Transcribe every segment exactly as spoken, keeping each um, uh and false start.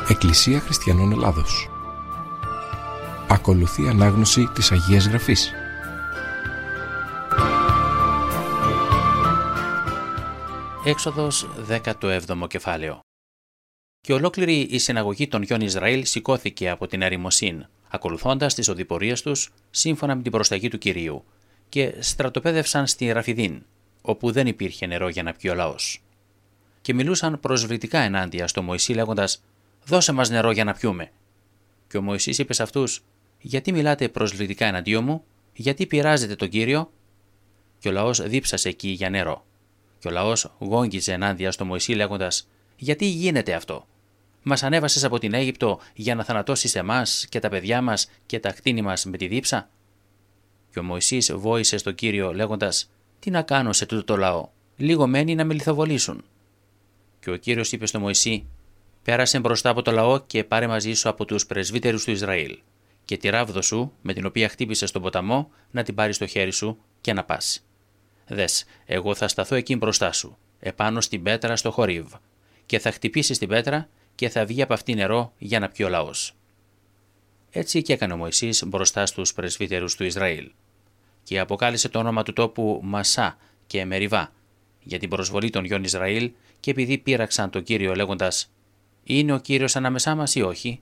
Εκκλησία Χριστιανών Ελλάδος. Ακολουθεί ανάγνωση της Αγίας Γραφής. Έξοδος δέκατο έβδομο κεφάλαιο. Και ολόκληρη η συναγωγή των γιών Ισραήλ σηκώθηκε από την ερημοσύν, ακολουθώντας τις οδηπορίες τους σύμφωνα με την προσταγή του Κυρίου, και στρατοπέδευσαν στη Ραφιδίν, όπου δεν υπήρχε νερό για να πιει ο λαός. Και μιλούσαν προσβλητικά ενάντια στο Μωυσή, λέγοντας: «Δώσε μας νερό για να πιούμε». Και ο Μωυσής είπε σε αυτούς: «Γιατί μιλάτε προσβλητικά εναντίον μου, γιατί πειράζετε τον Κύριο?» Και ο λαός δίψασε εκεί για νερό. Και ο λαός γόγγιζε ενάντια στο Μωυσή, λέγοντας: «Γιατί γίνεται αυτό? Μας ανέβασες από την Αίγυπτο για να θανατώσεις εμάς και τα παιδιά μας και τα κτήνη μας με τη δίψα?» Και ο Μωυσής βόησε στον Κύριο, λέγοντας: «Τι να κάνω σε τούτο το λαό, λίγο μένει να με λιθοβολήσουν». Και ο Κύριος είπε στο Μωυσή: «Πέρασε μπροστά από το λαό και πάρε μαζί σου από τους πρεσβύτερους του Ισραήλ, και τη ράβδο σου, με την οποία χτύπησες τον ποταμό, να την πάρεις στο χέρι σου και να πας. Δες, εγώ θα σταθώ εκεί μπροστά σου, επάνω στην πέτρα στο Χορίβ, και θα χτυπήσεις την πέτρα και θα βγει από αυτή νερό για να πιει ο λαός». Έτσι και έκανε ο Μωυσής μπροστά στους πρεσβύτερους του Ισραήλ. Και αποκάλεσε το όνομα του τόπου Μασά και Μεριβά για την προσβολή των γιών Ισραήλ, και επειδή πείραξαν τον Κύριο λέγοντας: «Είναι ο Κύριος ανάμεσά μας ή όχι?»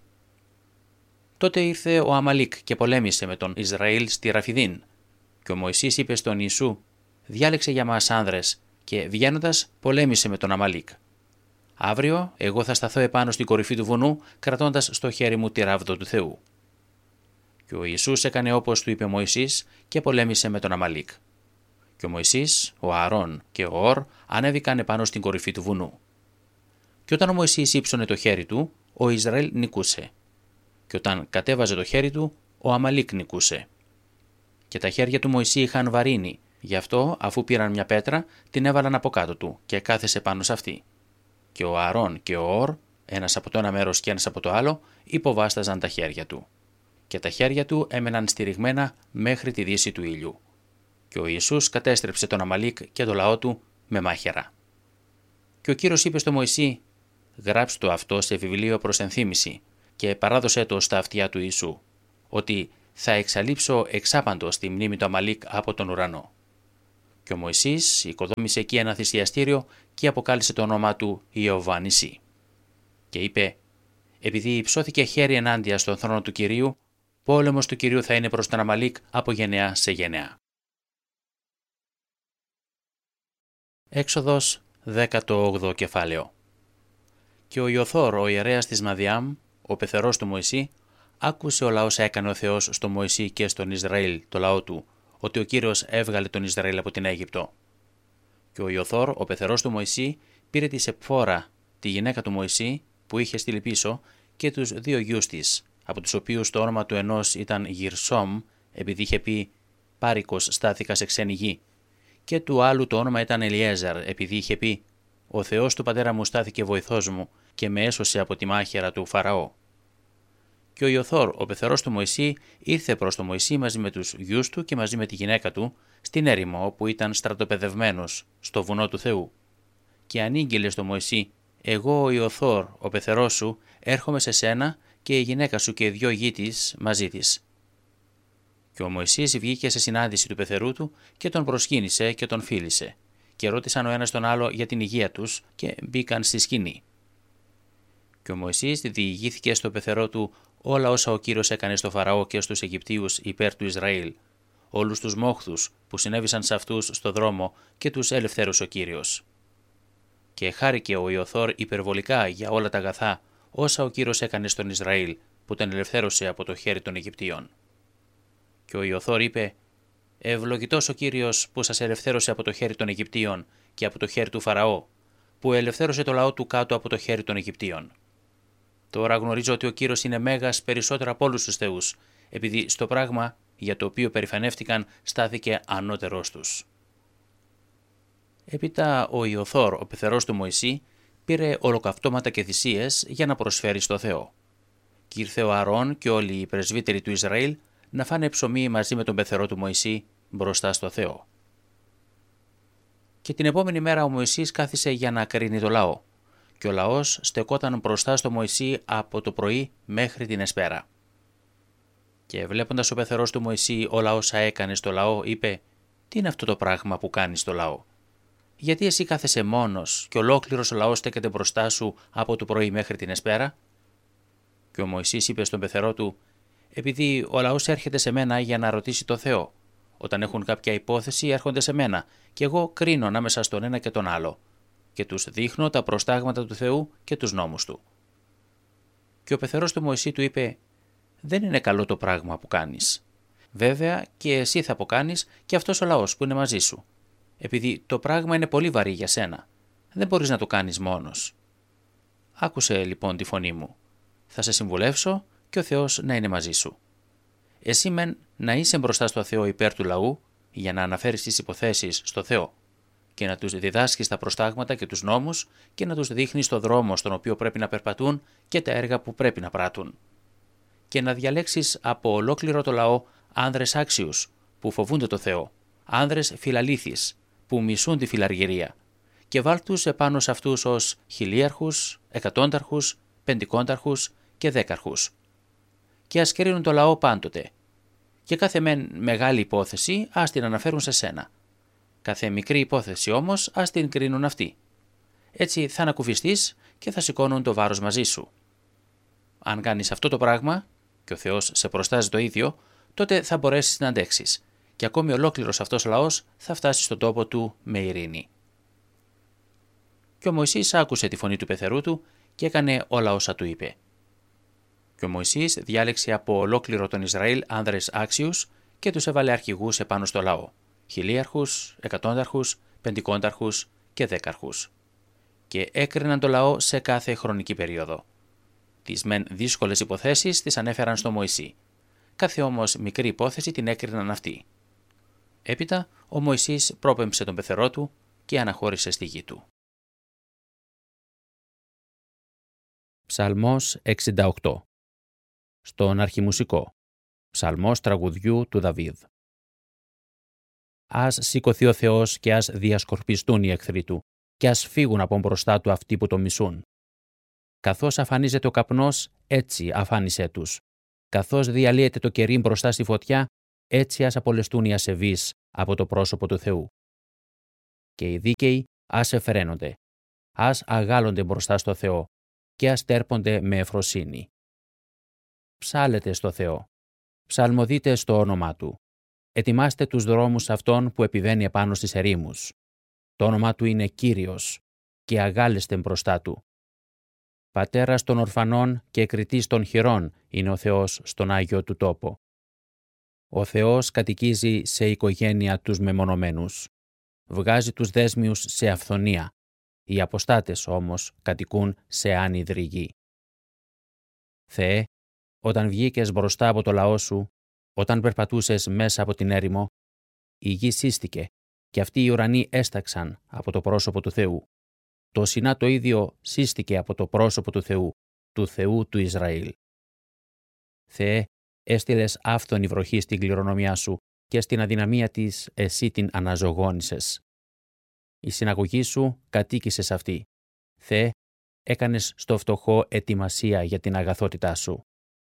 Τότε ήρθε ο Αμαλίκ και πολέμησε με τον Ισραήλ στη Ραφιδίν. Και ο Μωυσής είπε στον Ιησού: «Διάλεξε για μας άνδρες, και βγαίνοντας πολέμησε με τον Αμαλίκ. Αύριο εγώ θα σταθώ επάνω στην κορυφή του βουνού, κρατώντας στο χέρι μου τη ράβδο του Θεού». Και ο Ιησούς έκανε όπως του είπε ο Μωυσής και πολέμησε με τον Αμαλίκ. Και ο Μωυσής, ο Ααρών και ο Ορ ανέβηκαν επάνω στην κορυφή του βουνού. Και όταν ο Μωυσής ύψωνε το χέρι του, ο Ισραήλ νικούσε. Και όταν κατέβαζε το χέρι του, ο Αμαλίκ νικούσε. Και τα χέρια του Μωυσή είχαν βαρύνει, γι' αυτό αφού πήραν μια πέτρα, την έβαλαν από κάτω του και κάθεσε πάνω σε αυτή. Και ο Ααρών και ο Ορ, ένας από το ένα μέρος και ένας από το άλλο, υποβάσταζαν τα χέρια του. Και τα χέρια του έμεναν στηριγμένα μέχρι τη δύση του ήλιου. Και ο Ιησούς κατέστρεψε τον Αμαλίκ και το λαό του με μάχαιρα. Και ο Κύριος είπε στο Μωυσή: «Γράψ' το αυτό σε βιβλίο προς ενθύμηση και παράδοσέ το στα αυτιά του Ιησού, ότι θα εξαλείψω εξάπαντος τη μνήμη του Αμαλίκ από τον ουρανό». Και ο Μωυσής οικοδόμησε εκεί ένα θυσιαστήριο και αποκάλεσε το όνομά του Ιωβάννησι. Και είπε: «Επειδή υψώθηκε χέρι ενάντια στον θρόνο του Κυρίου, πόλεμος του Κυρίου θα είναι προς τον Αμαλίκ από γενεά σε γενεά». Έξοδος δέκατο όγδοο κεφάλαιο. Και ο Ιωθώρ, ο ιερέας της Μαδιάμ, ο πεθερός του Μωυσή, άκουσε όλα όσα έκανε ο Θεός στον Μωυσή και στον Ισραήλ, το λαό του, ότι ο Κύριος έβγαλε τον Ισραήλ από την Αίγυπτο. Και ο Ιωθώρ, ο πεθερός του Μωυσή, πήρε τη Σεπφόρα, τη γυναίκα του Μωυσή, που είχε στείλει πίσω, και τους δύο γιους της, από τους οποίους το όνομα του ενός ήταν Γυρσόμ, επειδή είχε πει «Πάρικος στάθηκα σε ξένη γη», και του άλλου το όνομα ήταν Ελιέζαρ, επειδή είχε πει «Ο Θεός του πατέρα μου στάθηκε βοηθός μου και με έσωσε από τη μάχαιρα του Φαραώ». Και ο Ιωθώρ, ο πεθερός του Μωυσή, ήρθε προς τον Μωυσή μαζί με τους γιους του και μαζί με τη γυναίκα του στην έρημο όπου ήταν στρατοπεδευμένος, στο βουνό του Θεού. Και ανήγγειλε στο Μωυσή: «Εγώ ο Ιωθώρ, ο πεθερός σου, έρχομαι σε σένα και η γυναίκα σου και οι δυο γη της μαζί της». Και ο Μωυσής βγήκε σε συνάντηση του πεθερού του και τον προσκύνησε και τον φίλησε, και ρώτησαν ο ένας τον άλλο για την υγεία τους και μπήκαν στη σκηνή. Και ο Μωυσής διηγήθηκε στο πεθερό του όλα όσα ο Κύριος έκανε στο Φαραώ και στους Αιγυπτίους υπέρ του Ισραήλ, όλους τους μόχθους που συνέβησαν σε αυτούς στο δρόμο και τους ελευθέρωσε ο Κύριος. Και χάρηκε ο Ιωθώρ υπερβολικά για όλα τα αγαθά όσα ο Κύριος έκανε στον Ισραήλ, που τον ελευθέρωσε από το χέρι των Αιγυπτίων. Και ο Ιωθώρ είπε: «Ευλογητός ο Κύριος που σας ελευθέρωσε από το χέρι των Αιγυπτίων και από το χέρι του Φαραώ, που ελευθέρωσε το λαό του κάτω από το χέρι των Αιγυπτίων. Τώρα γνωρίζω ότι ο Κύριος είναι μέγας περισσότερο από όλους τους θεούς, επειδή στο πράγμα για το οποίο περηφανεύτηκαν στάθηκε ανώτερός τους». Έπειτα ο Ιωθώρ, ο πεθερός του Μωυσή, πήρε ολοκαυτώματα και θυσίες για να προσφέρει στο Θεό. Και ήρθε ο Ααρών και όλοι οι πρεσβύτεροι του Ισραήλ να φάνε ψωμί μαζί με τον πεθερό του Μωυσή μπροστά στο Θεό. Και την επόμενη μέρα ο Μωυσής κάθισε για να κρίνει το λαό. και ο λαός στεκόταν μπροστά στο Μωυσή από το πρωί μέχρι την εσπέρα. Και βλέποντας ο πεθερός του Μωυσή όλα όσα έκανε στο λαό, είπε «Τι είναι αυτό το πράγμα που κάνεις στο λαό? Γιατί εσύ κάθεσαι μόνος και ολόκληρος ο λαός στέκεται μπροστά σου από το πρωί μέχρι την εσπέρα?» Και ο Μωυσής είπε στον πεθερό του «Επειδή ο λαός έρχεται σε μένα για να ρωτήσει το Θεό. Όταν έχουν κάποια υπόθεση έρχονται σε μένα και εγώ κρίνω ανάμεσα στον ένα και τον άλλο και τους δείχνω τα προστάγματα του Θεού και τους νόμους του». Και ο πεθερός του Μωυσή του είπε «Δεν είναι καλό το πράγμα που κάνεις. Βέβαια και εσύ θα αποκάνεις και αυτός ο λαός που είναι μαζί σου, επειδή το πράγμα είναι πολύ βαρύ για σένα. Δεν μπορείς να το κάνεις μόνος. Άκουσε λοιπόν τη φωνή μου. Θα σε συμβουλεύσω και ο Θεός να είναι μαζί σου. Εσύ μεν να είσαι μπροστά στο Θεό υπέρ του λαού για να αναφέρεις τις υποθέσεις στο Θεό και να τους διδάσκεις τα προστάγματα και τους νόμους και να τους δείχνεις το δρόμο στον οποίο πρέπει να περπατούν και τα έργα που πρέπει να πράττουν. Και να διαλέξεις από ολόκληρο το λαό άνδρες άξιους που φοβούνται το Θεό, άνδρες φιλαλήθεις που μισούν τη φιλαργυρία και βάλ' τους επάνω σε αυτούς ως χιλίαρχους, εκατόνταρχους, πεντηκόνταρχους και δέκαρχους. Και ας κρίνουν το λαό πάντοτε. Και κάθε μεν μεγάλη υπόθεση ας την αναφέρουν σε σένα. Κάθε μικρή υπόθεση όμως ας την κρίνουν αυτοί. Έτσι θα ανακουφιστείς και θα σηκώνουν το βάρος μαζί σου. Αν κάνεις αυτό το πράγμα, και ο Θεός σε προστάζει το ίδιο, τότε θα μπορέσεις να αντέξεις και ακόμη ολόκληρος αυτός ο λαός θα φτάσει στον τόπο του με ειρήνη. Και ο Μωυσής άκουσε τη φωνή του πεθερού του και έκανε όλα όσα του είπε. Και ο Μωυσής διάλεξε από ολόκληρο τον Ισραήλ άνδρες άξιους και τους έβαλε αρχηγούς επάνω στο λαό, χιλίαρχους, εκατόνταρχους, πεντηκόνταρχους και δέκαρχους. Και έκριναν το λαό σε κάθε χρονική περίοδο. Τις μεν δύσκολες υποθέσεις τις ανέφεραν στο Μωυσή. Κάθε όμως μικρή υπόθεση την έκριναν αυτοί. Έπειτα ο Μωυσής πρόπεμψε τον πεθερό του και αναχώρησε στη γη του. Ψαλμός εξήντα οκτώ. Στον αρχιμουσικό. Ψαλμός τραγουδιού του Δαβίδ. Ας σηκωθεί ο Θεός και ας διασκορπιστούν οι εχθροί του και ας φύγουν από μπροστά του αυτοί που το μισούν. Καθώς αφανίζεται ο καπνός, έτσι αφάνισέ τους. Καθώς διαλύεται το κερί μπροστά στη φωτιά, έτσι ας απολεστούν οι ασεβείς από το πρόσωπο του Θεού. Και οι δίκαιοι ας εφραίνονται, ας αγάλλονται μπροστά στο Θεό και ας τέρπονται με ευφροσύνη. Ψάλετε στο Θεό, ψαλμοδείτε στο όνομά Του. Ετοιμάστε τους δρόμους αυτών που επιβαίνει επάνω στις ερήμους. Το όνομά Του είναι Κύριος και αγάλεστε μπροστά Του. Πατέρας των ορφανών και εκριτής των χειρών είναι ο Θεός στον Άγιο Του τόπο. Ο Θεός κατοικίζει σε οικογένεια τους μεμονωμένους. Βγάζει τους δέσμιους σε αυθονία. Οι αποστάτες όμως κατοικούν σε άνυδρη γη. Θεέ, όταν βγήκες μπροστά από το λαό σου, όταν περπατούσες μέσα από την έρημο, η γη σύστηκε και αυτοί οι ουρανοί έσταξαν από το πρόσωπο του Θεού. Το Σινά το ίδιο σύστηκε από το πρόσωπο του Θεού, του Θεού του Ισραήλ. Θεέ, έστειλες άφθονη βροχή στην κληρονομιά σου και στην αδυναμία της εσύ την αναζωγόνησες. Η συναγωγή σου κατοίκησε σε αυτή. Θεέ, έκανες στο φτωχό ετοιμασία για την αγαθότητά σου.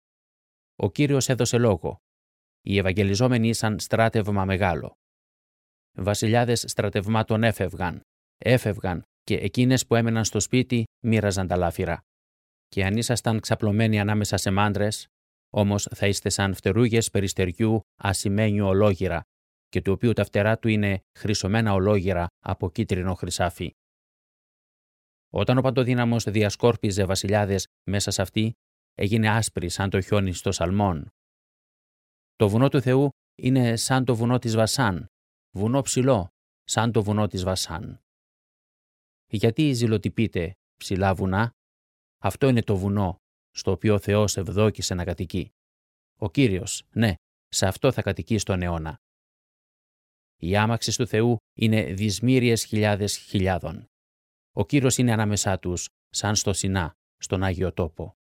Ο Κύριος έδωσε λόγο. Οι ευαγγελιζόμενοι ήσαν στράτευμα μεγάλο. Βασιλιάδες στρατευμάτων έφευγαν, έφευγαν και εκείνες που έμεναν στο σπίτι μοίραζαν τα λάφυρα. Και αν ήσασταν ξαπλωμένοι ανάμεσα σε μάντρες, όμως θα είστε σαν φτερούγες περιστεριού ασημένιου ολόγυρα, και του οποίου τα φτερά του είναι χρυσωμένα ολόγυρα από κίτρινο χρυσάφι. Όταν ο Παντοδύναμος διασκόρπιζε βασιλιάδες μέσα σε αυτή, έγινε άσπρη σαν το χιόνι στο Σαλμόν. Το βουνό του Θεού είναι σαν το βουνό της Βασάν, βουνό ψηλό, σαν το βουνό της Βασάν. Γιατί ζηλοτυπείτε ψηλά βουνά? Αυτό είναι το βουνό, στο οποίο ο Θεός ευδόκησε να κατοικεί. Ο Κύριος, ναι, σε αυτό θα κατοικεί στον αιώνα. Οι άμαξες του Θεού είναι δυσμύριες χιλιάδες χιλιάδων. Ο Κύριος είναι ανάμεσά τους, σαν στο Σινά, στον Άγιο Τόπο.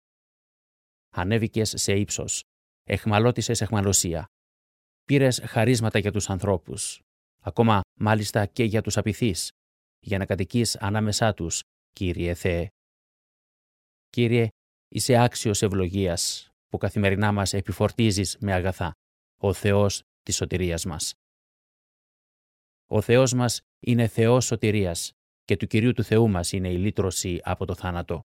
Ανέβηκες σε ύψος, εχμαλώτησες εχμαλωσία. Πήρες χαρίσματα για τους ανθρώπους, ακόμα μάλιστα και για τους απειθείς, για να κατοικείς ανάμεσά τους Κύριε Θεέ. Κύριε, είσαι άξιος ευλογίας που καθημερινά μας επιφορτίζεις με αγαθά, ο Θεός της σωτηρίας μας. Ο Θεός μας είναι Θεός σωτηρίας και του Κυρίου του Θεού μας είναι η λύτρωση από το θάνατο.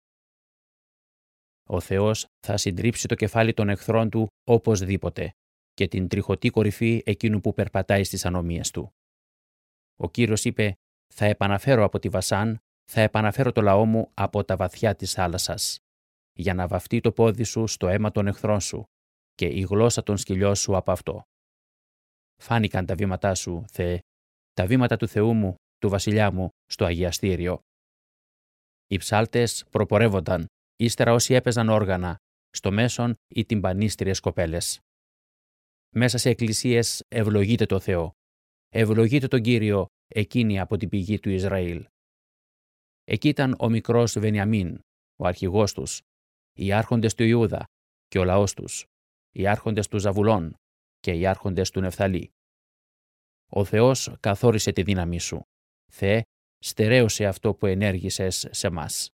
Ο Θεός θα συντρίψει το κεφάλι των εχθρών του οπωσδήποτε και την τριχωτή κορυφή εκείνου που περπατάει στις ανομίες του. Ο Κύριος είπε «Θα επαναφέρω από τη Βασάν, θα επαναφέρω το λαό μου από τα βαθιά της θάλασσας, για να βαφτεί το πόδι σου στο αίμα των εχθρών σου και η γλώσσα των σκυλιών σου από αυτό». Φάνηκαν τα βήματά σου, Θεέ, τα βήματα του Θεού μου, του βασιλιά μου, στο αγιαστήριο. Οι ψάλτες προπορεύονταν, ύστερα όσοι έπαιζαν όργανα, στο μέσον οι τυμπανίστριες κοπέλες. Μέσα σε εκκλησίες ευλογείτε το Θεό, ευλογείτε τον Κύριο, εκείνη από την πηγή του Ισραήλ. Εκεί ήταν ο μικρός Βενιαμίν, ο αρχηγός τους, οι άρχοντες του Ιούδα και ο λαός τους, οι άρχοντες του Ζαβουλών και οι άρχοντες του Νεφθαλή. Ο Θεός καθόρισε τη δύναμή σου. Θεέ, στερέωσε αυτό που ενέργησες σε μας.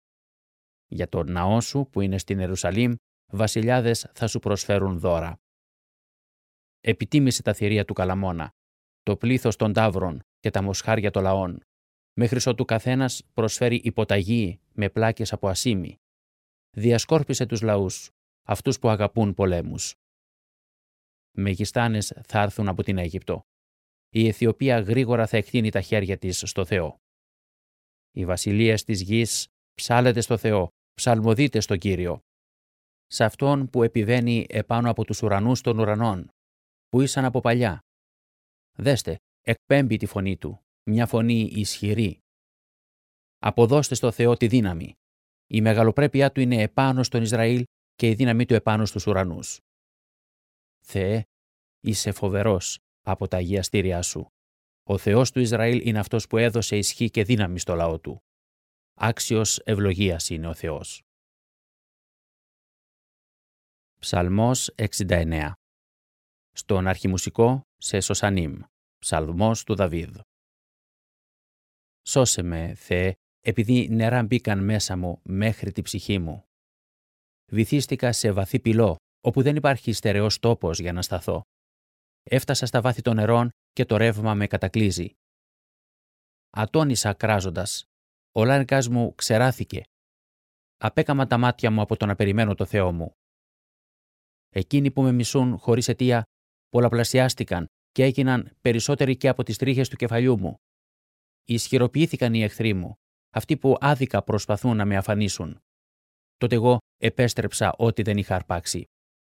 Για τον ναό σου που είναι στην Ιερουσαλήμ, βασιλιάδες θα σου προσφέρουν δώρα. Επιτίμησε τα θηρία του Καλαμώνα, το πλήθος των ταύρων και τα μοσχάρια των λαών, μέχρι ότου καθένας προσφέρει υποταγή με πλάκες από ασήμι. Διασκόρπισε τους λαούς, αυτούς που αγαπούν πολέμους. Μεγιστάνες θα έρθουν από την Αίγυπτο. Η Αιθιοπία γρήγορα θα εκτείνει τα χέρια της στο Θεό. Οι βασιλείες της γης ψάλετε στο Θεό, ψαλμοδείτε στο Κύριο. Σε Αυτόν που επιβαίνει επάνω από τους ουρανούς των ουρανών, που ήσαν από παλιά. Δέστε, εκπέμπει τη φωνή Του, μια φωνή ισχυρή. Αποδώστε στο Θεό τη δύναμη. Η μεγαλοπρέπειά Του είναι επάνω στον Ισραήλ και η δύναμή Του επάνω στους ουρανούς. Θεέ, είσαι φοβερός από τα αγιαστήριά Σου. Ο Θεός του Ισραήλ είναι αυτός που έδωσε ισχύ και δύναμη στο λαό Του. Άξιος ευλογίας είναι ο Θεός. Ψαλμός εξήντα εννέα. Στον αρχιμουσικό σε Σωσανίμ. Ψαλμός του Δαβίδ. Σώσε με, Θεέ, επειδή νερά μπήκαν μέσα μου μέχρι τη ψυχή μου. Βυθίστηκα σε βαθύ πυλό, όπου δεν υπάρχει στερεός τόπος για να σταθώ. Έφτασα στα βάθη των νερών και το ρεύμα με κατακλείζει. Ατώνησα κράζοντας. Ο λάρικας μου ξεράθηκε. Απέκαμα τα μάτια μου από το να περιμένω το Θεό μου. Εκείνοι που με μισούν χωρίς αιτία πολλαπλασιάστηκαν και έγιναν περισσότεροι και από τις τρίχες του κεφαλιού μου. Ισχυροποιήθηκαν οι εχθροί μου, αυτοί που άδικα προσπαθούν να με αφανίσουν. Τότε εγώ επέστρεψα ό,τι δεν είχα αρπάξει.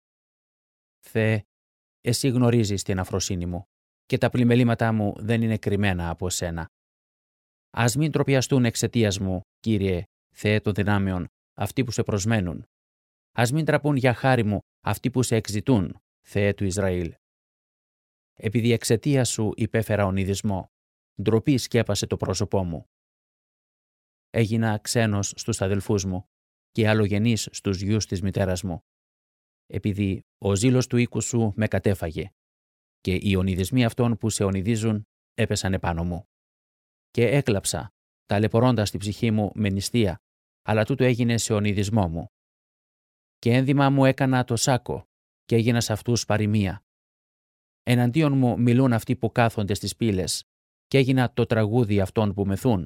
Θεέ, Εσύ γνωρίζεις την αφροσύνη μου και τα πλημελήματά μου δεν είναι κρυμμένα από Σένα. Ας μην τροπιαστούν εξαιτίας μου, Κύριε, Θεέ των δυνάμεων, αυτοί που Σε προσμένουν. Ας μην τραπούν για χάρη μου αυτοί που Σε εξητούν, Θεέ του Ισραήλ. Επειδή εξαιτίας Σου υπέφερα ονειδισμό, ντροπή σκέπασε το πρόσωπό μου. Έγινα ξένος στους αδελφούς μου και αλλογενής στους γιους της μητέρας μου. Επειδή ο ζήλος του οίκου Σου με κατέφαγε και οι ονειδισμοί αυτών που Σε ονειδίζουν έπεσαν επάνω μου. Και έκλαψα, ταλαιπωρώντας την ψυχή μου με νηστεία, αλλά τούτο έγινε σε ονειδισμό μου. Και ένδυμα μου έκανα το σάκο και έγινα σε αυτούς παροιμία. Εναντίον μου μιλούν αυτοί που κάθονται στις πύλες και έγινα το τραγούδι αυτών που μεθούν.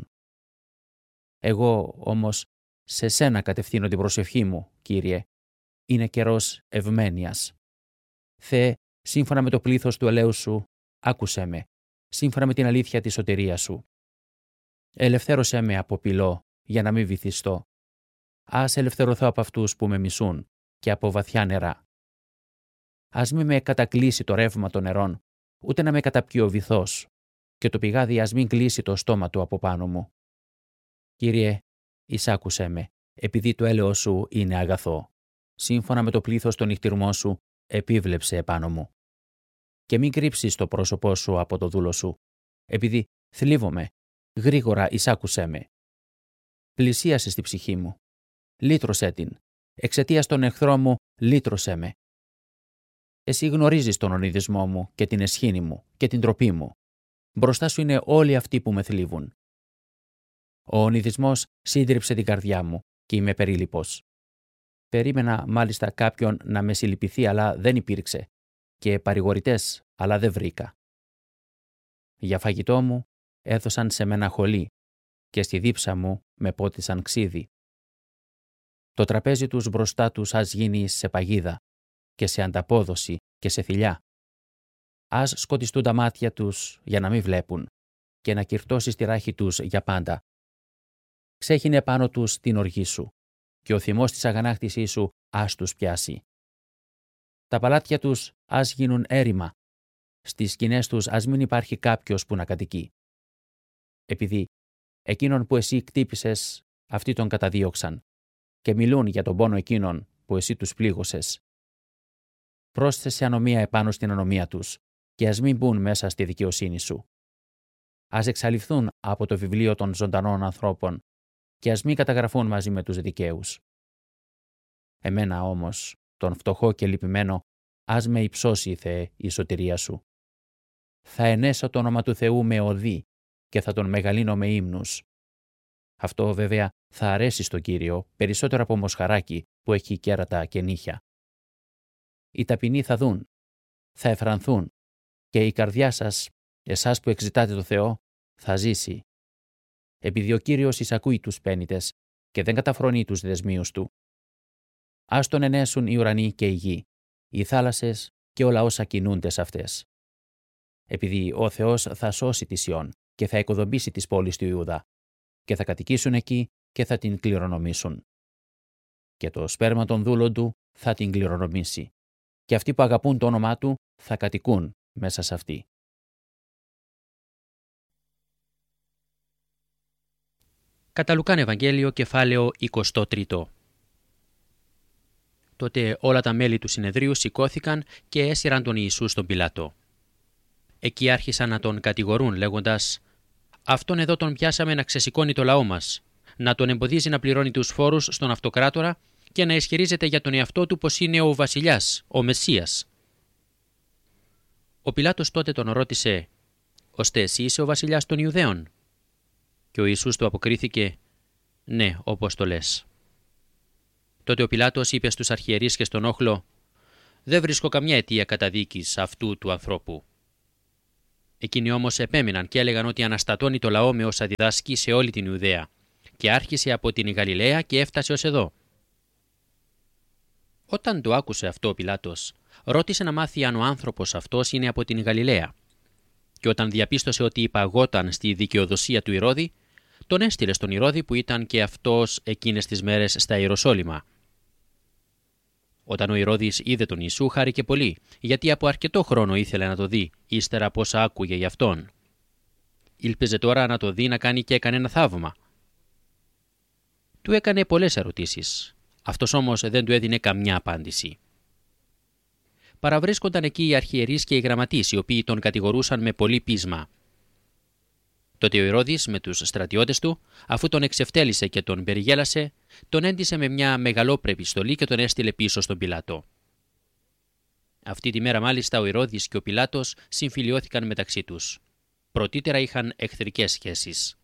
Εγώ όμως σε Σένα κατευθύνω την προσευχή μου, Κύριε. Είναι καιρός ευμένειας. Θεέ, σύμφωνα με το πλήθος του ελέους Σου, άκουσέ με, σύμφωνα με την αλήθεια της σωτηρίας Σου. Ελευθέρωσέ με από πυλό, για να μην βυθιστώ. Ας ελευθερωθώ από αυτούς που με μισούν και από βαθιά νερά. Ας μην με κατακλείσει το ρεύμα των νερών, ούτε να με καταπιεί ο βυθός, και το πηγάδι ας μην κλείσει το στόμα του από πάνω μου. Κύριε, εισάκουσέ με, επειδή το έλεος Σου είναι αγαθό. Σύμφωνα με το πλήθος των νυχτηρμών Σου, επίβλεψε επάνω μου. Και μην κρύψεις το πρόσωπό Σου από το δούλο Σου, επειδή θλίβομαι, γρήγορα εισάκουσέ με. Πλησίασε στη ψυχή μου. Λύτρωσέ την. Εξαιτίας των εχθρών μου, λύτρωσέ με. Εσύ γνωρίζεις τον ονειδισμό μου και την εσχήνη μου και την τροπή μου. Μπροστά Σου είναι όλοι αυτοί που με θλίβουν. Ο ονειδισμός σύντριψε την καρδιά μου και είμαι περίλυπος. Περίμενα μάλιστα κάποιον να με συλληπιθεί, αλλά δεν υπήρξε, και παρηγορητές, αλλά δεν βρήκα. Για φαγητό μου έδωσαν σε μένα χολή και στη δίψα μου με πότισαν ξύδι. Το τραπέζι τους μπροστά τους ας γίνει σε παγίδα και σε ανταπόδοση και σε θηλιά. Ας σκοτιστούν τα μάτια τους για να μην βλέπουν και να κυρτώσει στη ράχη τους για πάντα. Ξέχινε πάνω τους την οργή σου και ο θυμός της αγανάκτησής σου ας τους πιάσει. Τα παλάτια τους ας γίνουν έρημα, στις σκηνές τους ας μην υπάρχει κάποιος που να κατοικεί. Επειδή εκείνον που εσύ κτύπησες, αυτοί τον καταδίωξαν και μιλούν για τον πόνο εκείνον που εσύ τους πλήγωσες. Πρόσθεσε ανομία επάνω στην ανομία τους και ας μην μπουν μέσα στη δικαιοσύνη σου. Ας εξαλειφθούν από το βιβλίο των ζωντανών ανθρώπων και ας μην καταγραφούν μαζί με τους δικαίους. Εμένα όμως, τον φτωχό και λυπημένο, ας με υψώσει, Θεέ, η σωτηρία σου. Θα ενέσω το όνομα του Θεού με οδύ και θα τον μεγαλύνω με ύμνους. Αυτό βέβαια θα αρέσει στον Κύριο περισσότερο από μοσχαράκι που έχει κέρατα και νύχια. Οι ταπεινοί θα δουν, θα εφρανθούν και η καρδιά σας, εσάς που εξητάτε το Θεό, θα ζήσει. Επειδή ο Κύριος εισακούει τους πένητες και δεν καταφρονεί τους δεσμίους του. Ας τον ενέσουν οι ουρανοί και η γη, οι θάλασσες και όλα όσα κινούνται σε αυτές. Επειδή ο Θεός θα σώσει τη Σιών και θα οικοδομήσει τις πόλεις του Ιούδα και θα κατοικήσουν εκεί και θα την κληρονομήσουν. Και το σπέρμα των δούλων του θα την κληρονομήσει και αυτοί που αγαπούν το όνομά του θα κατοικούν μέσα σε αυτή. Κατά Λουκάν Ευαγγέλιο, κεφάλαιο είκοσι τρία. Τότε όλα τα μέλη του συνεδρίου σηκώθηκαν και έσυραν τον Ιησού στον Πιλάτο. Εκεί άρχισαν να τον κατηγορούν λέγοντας «Αυτόν εδώ τον πιάσαμε να ξεσηκώνει το λαό μας, να τον εμποδίζει να πληρώνει τους φόρους στον αυτοκράτορα και να ισχυρίζεται για τον εαυτό του πως είναι ο βασιλιάς, ο Μεσσίας». Ο Πιλάτος τότε τον ρώτησε «Ώστε εσύ είσαι ο βασιλιάς των Ιουδαίων?» Και ο Ιησούς του αποκρίθηκε «Ναι, όπως το λες». Τότε ο Πιλάτος είπε στους αρχιερείς και στον όχλο «Δεν βρίσκω καμιά αιτία καταδίκης αυτού του ανθρώπου». Εκείνοι όμως επέμειναν και έλεγαν ότι αναστατώνει το λαό με όσα διδάσκει σε όλη την Ιουδαία και άρχισε από την Γαλιλαία και έφτασε ως εδώ. Όταν το άκουσε αυτό ο Πιλάτος, ρώτησε να μάθει αν ο άνθρωπος αυτός είναι από την Γαλιλαία. Και όταν διαπίστωσε ότι υπαγόταν στη δικαιοδοσία του Ηρώδη, τον έστειλε στον Ηρώδη που ήταν και αυτός εκείνες τις μέρες στα Ιεροσόλυμα. Όταν ο Ηρώδης είδε τον Ιησού, χάρηκε πολύ, γιατί από αρκετό χρόνο ήθελε να το δει, ύστερα από όσα άκουγε γι' αυτόν. Ήλπιζε τώρα να το δει να κάνει και κανένα θαύμα. Του έκανε πολλές ερωτήσεις. Αυτός όμως δεν του έδινε καμιά απάντηση. Παραβρίσκονταν εκεί οι αρχιερείς και οι γραμματείς, οι οποίοι τον κατηγορούσαν με πολύ πείσμα. Τότε ο Ηρώδης με τους στρατιώτες του, αφού τον εξευτέλισε και τον περιγέλασε, τον έντυσε με μια μεγαλόπρεπη στολή και τον έστειλε πίσω στον Πιλάτο. Αυτή τη μέρα μάλιστα ο Ηρώδης και ο Πιλάτος συμφιλιώθηκαν μεταξύ τους. Πρωτήτερα είχαν εχθρικές σχέσεις.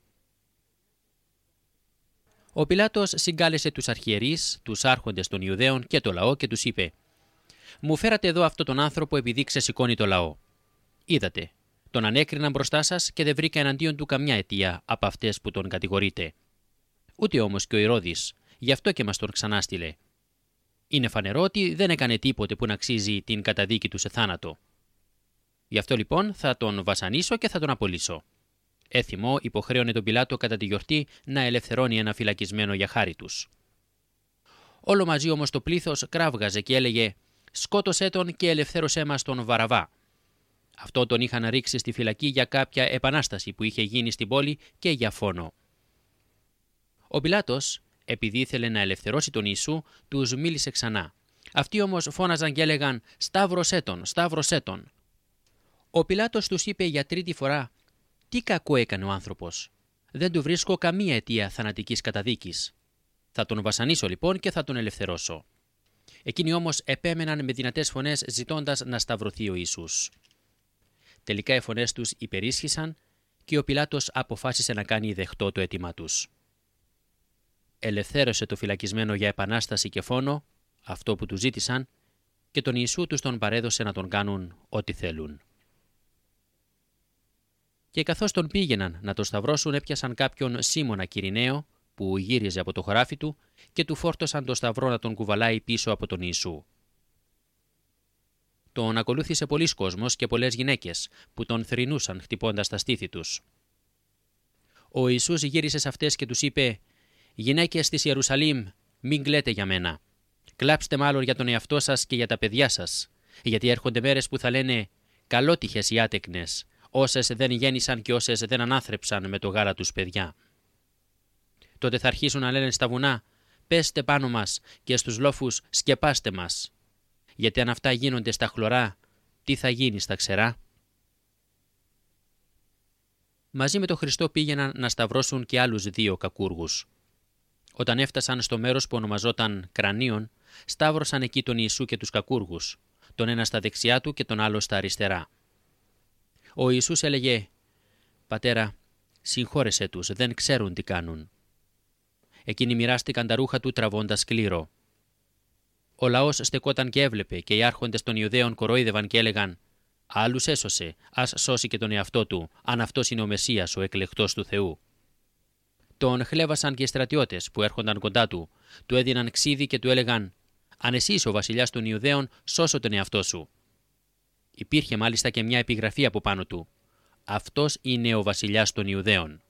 Ο Πιλάτος συγκάλεσε τους αρχιερείς, τους άρχοντες των Ιουδαίων και το λαό και τους είπε «Μου φέρατε εδώ αυτόν τον άνθρωπο επειδή ξεσηκώνει το λαό. Είδατε, τον ανέκριναν μπροστά σας και δεν βρήκα εναντίον του καμιά αιτία από αυτές που τον κατηγορείτε. Ούτε όμως και ο Ηρώδης, γι' αυτό και μας τον ξανάστειλε. Είναι φανερό ότι δεν έκανε τίποτε που να αξίζει την καταδίκη του σε θάνατο. Γι' αυτό λοιπόν θα τον βασανίσω και θα τον απολύσω». Έθιμο υποχρέωνε τον Πιλάτο κατά τη γιορτή να ελευθερώνει ένα φυλακισμένο για χάρη τους. Όλο μαζί όμως το πλήθος κράβγαζε και έλεγε «Σκότωσέ τον και ελευθέρωσέ μας τον Βαραβά». Αυτό τον είχαν ρίξει στη φυλακή για κάποια επανάσταση που είχε γίνει στην πόλη και για φόνο. Ο Πιλάτος, επειδή ήθελε να ελευθερώσει τον Ιησού, τους μίλησε ξανά. Αυτοί όμως φώναζαν και έλεγαν «Σταύρωσέ τον, σταύρωσέ τον». Ο Πιλάτος τους είπε για τρίτη φορά «Τι κακό έκανε ο άνθρωπος. Δεν του βρίσκω καμία αιτία θανατικής καταδίκης. Θα τον βασανίσω λοιπόν και θα τον ελευθερώσω». Εκείνοι όμως επέμεναν με δυνατές φωνές ζητώντας να σταυρωθεί ο Ιησούς. Τελικά οι φωνές τους υπερίσχυσαν και ο Πιλάτος αποφάσισε να κάνει δεχτό το αίτημά τους. Ελευθέρωσε το φυλακισμένο για επανάσταση και φόνο, αυτό που του ζήτησαν, και τον Ιησού τους τον παρέδωσε να τον κάνουν ό,τι θέλουν. Και καθώς τον πήγαιναν να τον σταυρώσουν, έπιασαν κάποιον Σίμωνα Κυρηναίο που γύριζε από το χωράφι του και του φόρτωσαν το σταυρό να τον κουβαλάει πίσω από τον Ιησού. Τον ακολούθησε πολλής κόσμος και πολλές γυναίκες που τον θρηνούσαν χτυπώντας τα στήθη τους. Ο Ιησούς γύρισε σε αυτές και τους είπε: «Γυναίκες της Ιερουσαλήμ, μην κλαίτε για μένα. Κλάψτε μάλλον για τον εαυτό σας και για τα παιδιά σας, γιατί έρχονται μέρες που θα λένε «καλότυχες οι άτεκνες», όσες δεν γέννησαν και όσες δεν ανάθρεψαν με το γάλα τους παιδιά. Τότε θα αρχίσουν να λένε στα βουνά «πέστε πάνω μας» και στους λόφους «σκεπάστε μας». Γιατί αν αυτά γίνονται στα χλωρά, τι θα γίνει στα ξερά? Μαζί με τον Χριστό πήγαιναν να σταυρώσουν και άλλους δύο κακούργους. Όταν έφτασαν στο μέρος που ονομαζόταν Κρανίον, σταύρωσαν εκεί τον Ιησού και τους κακούργους, τον ένα στα δεξιά του και τον άλλο στα αριστερά. Ο Ιησούς έλεγε: «Πατέρα, συγχώρεσέ τους, δεν ξέρουν τι κάνουν». Εκείνοι μοιράστηκαν τα ρούχα του τραβώντας κλήρο. Ο λαός στεκόταν και έβλεπε και οι άρχοντες των Ιουδαίων κορόιδευαν και έλεγαν: «Άλλους έσωσε, ας σώσει και τον εαυτό του, αν αυτός είναι ο Μεσσίας, ο εκλεκτός του Θεού». Τον χλέβασαν και οι στρατιώτες που έρχονταν κοντά του, του έδιναν ξύδι και του έλεγαν: «Αν εσύ είσαι ο βασιλιάς των Ιουδαίων, σώσω τον εαυτό σου». Υπήρχε μάλιστα και μια επιγραφή από πάνω του: «Αυτός είναι ο βασιλιάς των Ιουδαίων».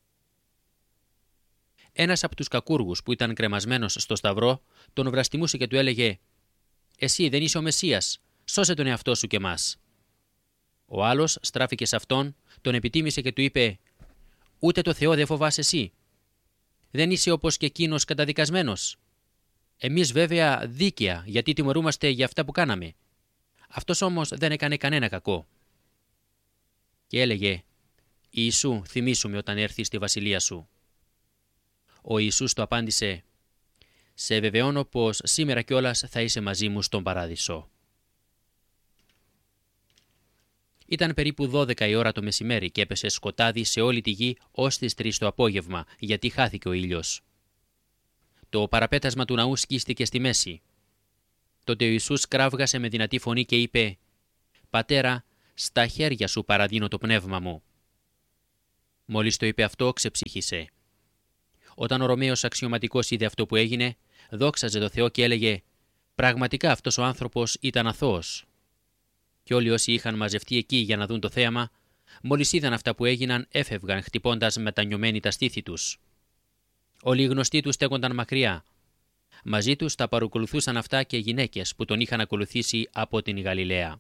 Ένας από τους κακούργους που ήταν κρεμασμένος στο σταυρό τον βραστιμούσε και του έλεγε: «Εσύ δεν είσαι ο Μεσσίας, σώσε τον εαυτό σου και μας». Ο άλλος στράφηκε σε αυτόν, τον επιτίμησε και του είπε: «Ούτε το Θεό δεν φοβάσαι εσύ? Δεν είσαι όπως και εκείνος καταδικασμένος? Εμείς βέβαια δίκαια, γιατί τιμωρούμαστε για αυτά που κάναμε. Αυτός όμως δεν έκανε κανένα κακό». Και έλεγε: «Ιησού, θυμήσου με όταν έρθεις στη βασιλεία σου». Ο Ιησούς του απάντησε: «Σε βεβαιώνω πως σήμερα κιόλας θα είσαι μαζί μου στον παράδεισο». Ήταν περίπου δώδεκα η ώρα το μεσημέρι και έπεσε σκοτάδι σε όλη τη γη ως τις τρεις το απόγευμα, γιατί χάθηκε ο ήλιος. Το παραπέτασμα του ναού σκίστηκε στη μέση. Τότε ο Ιησούς κράβγασε με δυνατή φωνή και είπε: «Πατέρα, στα χέρια σου παραδίνω το πνεύμα μου». Μόλις το είπε αυτό, ξεψύχησε. Όταν ο Ρωμαίος αξιωματικός είδε αυτό που έγινε, δόξαζε το Θεό και έλεγε: «Πραγματικά αυτός ο άνθρωπος ήταν αθώος». Και όλοι όσοι είχαν μαζευτεί εκεί για να δουν το θέαμα, μόλις είδαν αυτά που έγιναν, έφευγαν χτυπώντας μετανιωμένοι τα στήθη τους. Όλοι οι γνωστοί τους στέκονταν μακριά. Μαζί τους τα παρακολουθούσαν αυτά και γυναίκες που τον είχαν ακολουθήσει από την Γαλιλαία.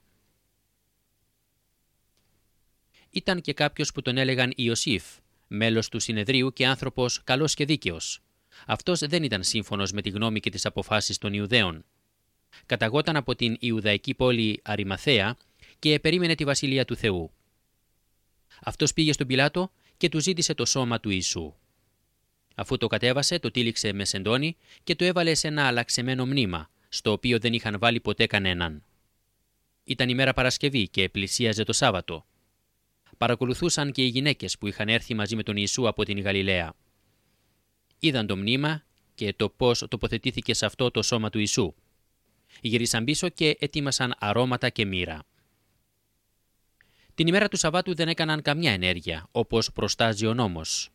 Ήταν και κάποιος που τον έλεγαν Ιωσήφ, μέλος του συνεδρίου και άνθρωπος καλός και δίκαιος. Αυτός δεν ήταν σύμφωνος με τη γνώμη και τις αποφάσεις των Ιουδαίων. Καταγόταν από την Ιουδαϊκή πόλη Αριμαθαία και περίμενε τη βασιλεία του Θεού. Αυτός πήγε στον Πιλάτο και του ζήτησε το σώμα του Ιησού. Αφού το κατέβασε, το τύλιξε με σεντόνι και το έβαλε σε ένα αλλαξεμένο μνήμα, στο οποίο δεν είχαν βάλει ποτέ κανέναν. Ήταν η μέρα Παρασκευή και πλησίαζε το Σάββατο. Παρακολουθούσαν και οι γυναίκες που είχαν έρθει μαζί με τον Ιησού από την Γαλιλαία. Είδαν το μνήμα και το πώς τοποθετήθηκε σε αυτό το σώμα του Ιησού. Γυρίσαν πίσω και ετοίμασαν αρώματα και μοίρα. Την ημέρα του Σαββάτου δεν έκαναν καμιά ενέργεια, όπως προστάζει ο νόμος.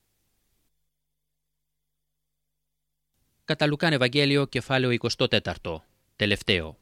Κατά Λουκάν Ευαγγέλιο, κεφάλαιο είκοσι τέσσερα, τελευταίο.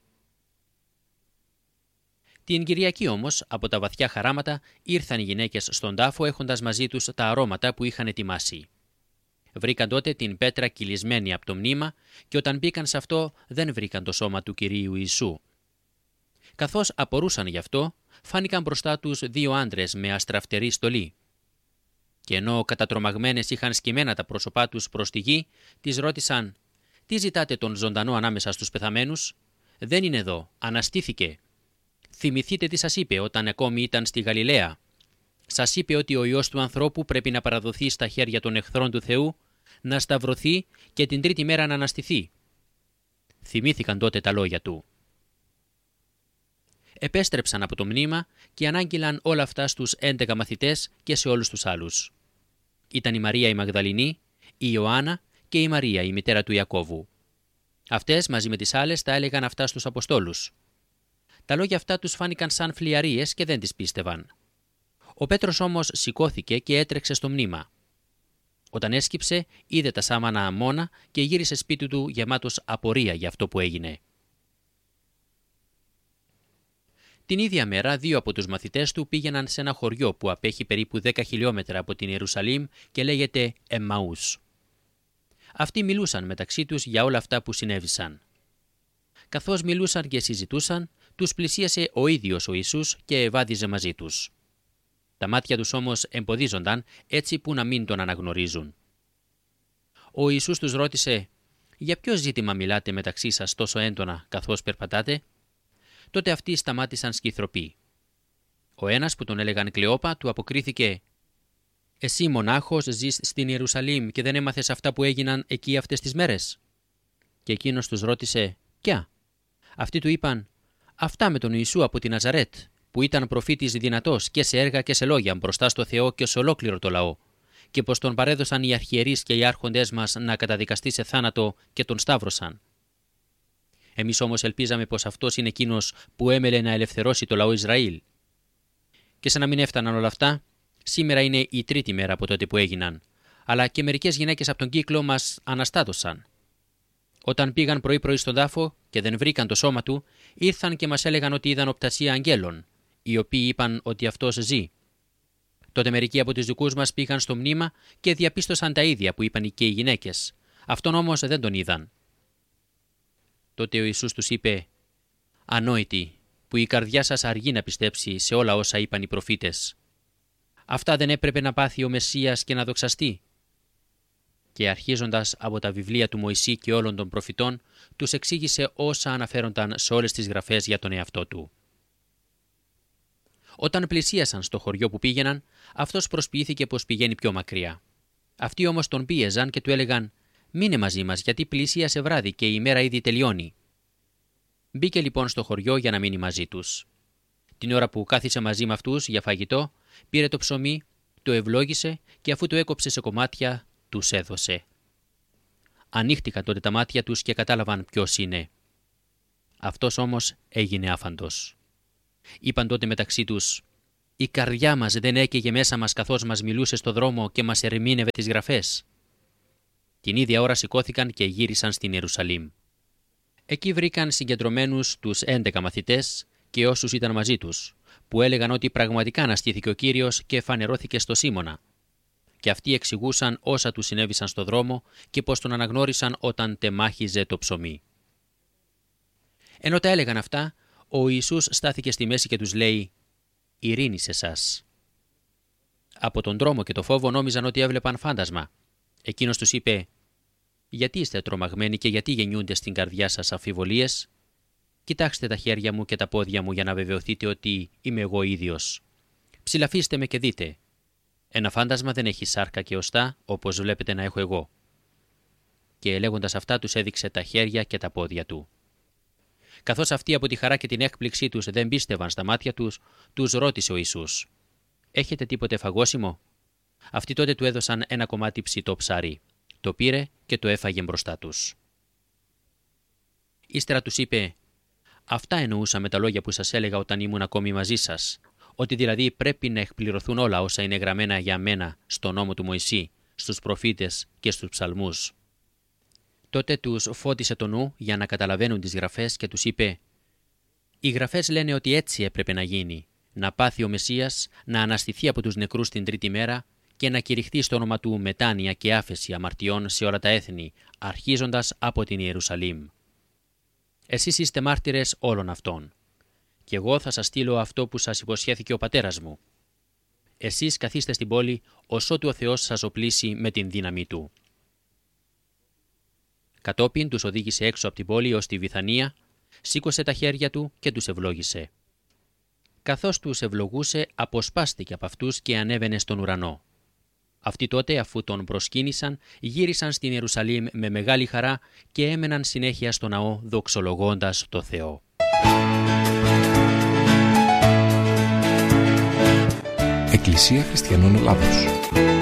Την Κυριακή όμως, από τα βαθιά χαράματα, ήρθαν οι γυναίκες στον τάφο έχοντας μαζί τους τα αρώματα που είχαν ετοιμάσει. Βρήκαν τότε την πέτρα κυλισμένη από το μνήμα και όταν μπήκαν σε αυτό δεν βρήκαν το σώμα του Κυρίου Ιησού. Καθώς απορούσαν γι' αυτό, φάνηκαν μπροστά τους δύο άντρες με αστραφτερή στολή. Και ενώ κατατρομαγμένες είχαν σκυμμένα τα πρόσωπά τους προς τη γη, τις ρώτησαν: «Τι ζητάτε τον ζωντανό ανάμεσα στους πεθαμένους? Δεν είναι εδώ, αναστήθηκε. Θυμηθείτε τι σας είπε όταν ακόμη ήταν στη Γαλιλαία. Σας είπε ότι ο Υιός του ανθρώπου πρέπει να παραδοθεί στα χέρια των εχθρών του Θεού, να σταυρωθεί και την τρίτη μέρα να αναστηθεί». Θυμήθηκαν τότε τα λόγια του. επέστρεψαν από το μνήμα και ανάγγειλαν όλα αυτά στους έντεκα μαθητές και σε όλους τους άλλους. Ήταν η Μαρία η Μαγδαληνή, η Ιωάννα και η Μαρία η μητέρα του Ιακώβου. Αυτές μαζί με τις άλλες τα έλεγαν αυτά στους Αποστόλους. Τα λόγια αυτά τους φάνηκαν σαν φλιαρίες και δεν τις πίστευαν. Ο Πέτρος όμως σηκώθηκε και έτρεξε στο μνήμα. Όταν έσκυψε, είδε τα σάμανα μόνα και γύρισε σπίτι του γεμάτος απορία για αυτό που έγινε. Την ίδια μέρα, δύο από τους μαθητές του πήγαιναν σε ένα χωριό που απέχει περίπου δέκα χιλιόμετρα από την Ιερουσαλήμ και λέγεται Εμμαούς. Αυτοί μιλούσαν μεταξύ τους για όλα αυτά που συνέβησαν. Καθώς μιλούσαν και συζητούσαν, τους πλησίασε ο ίδιος ο Ιησούς και ευάδιζε μαζί τους. Τα μάτια τους όμως εμποδίζονταν έτσι που να μην τον αναγνωρίζουν. Ο Ιησούς τους ρώτησε «Για ποιο ζήτημα μιλάτε μεταξύ σας τόσο έντονα καθώς περπατάτε?» Τότε αυτοί σταμάτησαν σκυθροποί. Ο ένας που τον έλεγαν Κλεόπα του αποκρίθηκε «Εσύ μονάχος ζεις στην Ιερουσαλήμ και δεν έμαθες αυτά που έγιναν εκεί αυτές τις μέρες?» Και εκείνος τους ρώτησε «Ποια?» Αυτοί του είπαν «Αυτά με τον Ιησού από τη Ναζαρέτ, που ήταν προφήτης δυνατός και σε έργα και σε λόγια μπροστά στο Θεό και σε ολόκληρο το λαό, και πως τον παρέδωσαν οι αρχιερείς και οι άρχοντές μας να καταδικαστεί σε θάνατο και τον σταύρωσαν. Εμείς όμως ελπίζαμε πως αυτός είναι εκείνος που έμελε να ελευθερώσει το λαό Ισραήλ. Και σαν να μην έφταναν όλα αυτά, σήμερα είναι η τρίτη μέρα από τότε που έγιναν, αλλά και μερικές γυναίκες από τον κύκλο μας αναστάτωσαν. Όταν πήγαν πρωί-πρωί στον τάφο και δεν βρήκαν το σώμα του, ήρθαν και μας έλεγαν ότι είδαν οπτασία αγγέλων, οι οποίοι είπαν ότι αυτός ζει. Τότε μερικοί από τους δικούς μας πήγαν στο μνήμα και διαπίστωσαν τα ίδια που είπαν και οι γυναίκες. Αυτόν όμως δεν τον είδαν. Τότε ο Ιησούς τους είπε «Ανόητοι, που η καρδιά σας αργεί να πιστέψει σε όλα όσα είπαν οι προφήτες. Αυτά δεν έπρεπε να πάθει ο Μεσσίας και να δοξαστεί?» Και αρχίζοντας από τα βιβλία του Μωυσή και όλων των προφητών, τους εξήγησε όσα αναφέρονταν σε όλες τις γραφές για τον εαυτό του. Όταν πλησίασαν στο χωριό που πήγαιναν, αυτός προσποιήθηκε πως πηγαίνει πιο μακριά. Αυτοί όμως τον πίεζαν και του έλεγαν «Μείνε μαζί μας, γιατί πλησίασε βράδυ και η ημέρα ήδη τελειώνει». Μπήκε λοιπόν στο χωριό για να μείνει μαζί τους. Την ώρα που κάθισε μαζί με αυτούς για φαγητό, πήρε το ψωμί, το ευλόγησε και αφού το έκοψε σε κομμάτια, τους έδωσε. Ανοίχτηκαν τότε τα μάτια τους και κατάλαβαν ποιος είναι. Αυτός όμως έγινε άφαντος. Είπαν τότε μεταξύ τους «Η καρδιά μας δεν έκαιγε μέσα μας καθώς μας μιλούσε στο δρόμο και μας ερμήνευε τις γραφές?» Την ίδια ώρα σηκώθηκαν και γύρισαν στην Ιερουσαλήμ. Εκεί βρήκαν συγκεντρωμένους τους έντεκα μαθητές και όσους ήταν μαζί τους, που έλεγαν ότι πραγματικά αναστήθηκε ο Κύριος και φανερώθηκε στο Σίμωνα. Και αυτοί εξηγούσαν όσα του συνέβησαν στο δρόμο και πως τον αναγνώρισαν όταν τεμάχιζε το ψωμί. Ενώ τα έλεγαν αυτά, ο Ιησούς στάθηκε στη μέση και τους λέει «Ειρήνη σε σας». Από τον τρόμο και το φόβο νόμιζαν ότι έβλεπαν φάντασμα. Εκείνος τους είπε «Γιατί είστε τρομαγμένοι και γιατί γεννιούνται στην καρδιά σας αμφιβολίες? Κοιτάξτε τα χέρια μου και τα πόδια μου για να βεβαιωθείτε ότι είμαι εγώ ίδιος. Ψηλαφίστε με και δείτε. Ένα φάντασμα δεν έχει σάρκα και οστά όπως βλέπετε να έχω εγώ». Και λέγοντας αυτά τους έδειξε τα χέρια και τα πόδια του. Καθώς αυτοί από τη χαρά και την έκπληξή τους δεν πίστευαν στα μάτια τους, τους ρώτησε ο Ιησούς «Έχετε τίποτε φαγόσιμο?» Αυτοί τότε του έδωσαν ένα κομμάτι ψητό ψάρι. Το πήρε και το έφαγε μπροστά τους. Ύστερα τους είπε «Αυτά εννοούσα με τα λόγια που σας έλεγα όταν ήμουν ακόμη μαζί σας, ότι δηλαδή πρέπει να εκπληρωθούν όλα όσα είναι γραμμένα για μένα στο νόμο του Μωυσή, στους προφήτες και στους ψαλμούς». Τότε τους φώτισε το νου για να καταλαβαίνουν τις γραφές και τους είπε «Οι γραφές λένε ότι έτσι έπρεπε να γίνει, να πάθει ο Μεσσίας, να αναστηθεί από τους νεκρούς την τρίτη μέρα και να κηρυχθεί στο όνομα του μετάνοια και άφεση αμαρτιών σε όλα τα έθνη, αρχίζοντας από την Ιερουσαλήμ. Εσείς είστε μάρτυρες όλων αυτών. Και εγώ θα σας στείλω αυτό που σας υποσχέθηκε ο πατέρας μου. Εσείς καθίστε στην πόλη, ωσότου ο Θεός σας οπλίσει με την δύναμή του». Κατόπιν τους οδήγησε έξω από την πόλη ως τη Βιθανία, σήκωσε τα χέρια του και τους ευλόγησε. Καθώς τους ευλογούσε, αποσπάστηκε από αυτούς και ανέβαινε στον ουρανό. Αυτοί τότε, αφού τον προσκύνησαν, γύρισαν στην Ιερουσαλήμ με μεγάλη χαρά και έμεναν συνέχεια στο ναό δοξολογώντας το Θεό. Εκκλησία Χριστιανών Ελλάδος.